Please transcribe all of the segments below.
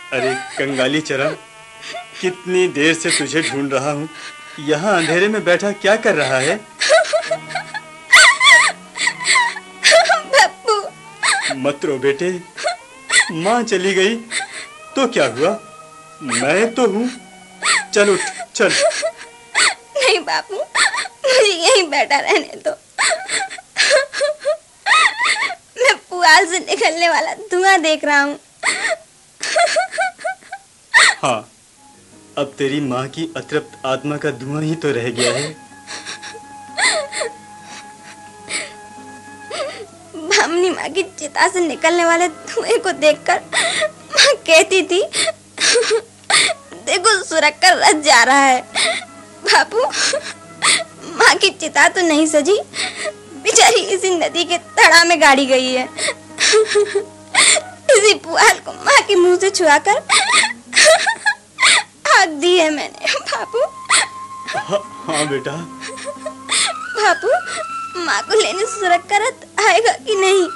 अरे कंगाली चरण, कितनी देर से तुझे ढूंढ रहा हूँ। यहाँ अंधेरे में बैठा क्या कर रहा है? बापू। मत रो बेटे, माँ चली गई तो क्या हुआ, मैं तो हूँ। चल उठ, चल। नहीं बापू, मुझे यहीं बैठा रहने दो। मैं पुआल से निकलने वाला धुआं देख रहा हूँ। हाँ, अब तेरी माँ की अतृप्त आत्मा का धुआं ही तो रह गया है। भामनी माँ की चिता से निकलने वाले धुएं को देखकर माँ कहती थी, देखो सुरख कर रथ जा रहा है। बापू, माँ की चिता तो नहीं सजी, बेचारी इसी नदी के तड़ा में गाड़ी गई है। इसी पुआल को माँ के मुंह से छुआकर आग दी है मैंने। बापू। हाँ बेटा। बापू, माँ को लेने सुरख का रथ आएगा कि नहीं?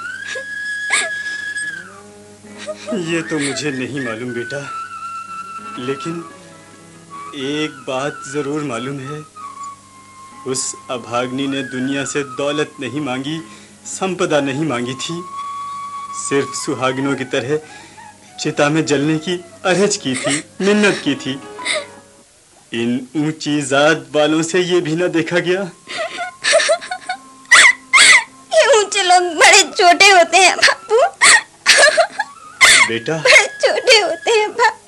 ये तो मुझे नहीं मालूम बेटा, लेकिन एक बात जरूर मालूम है। उस अभाग्नि ने दुनिया से दौलत नहीं मांगी, संपदा नहीं मांगी थी। सिर्फ सुहागिनों की तरह चिता में जलने की अरज की थी, मिन्नत की थी। इन ऊंची जात वालों से ये भी ना देखा गया। ये ऊंचे लोग बड़े छोटे होते हैं बापू। बेटा, बड़े छोटे होते हैं बापू।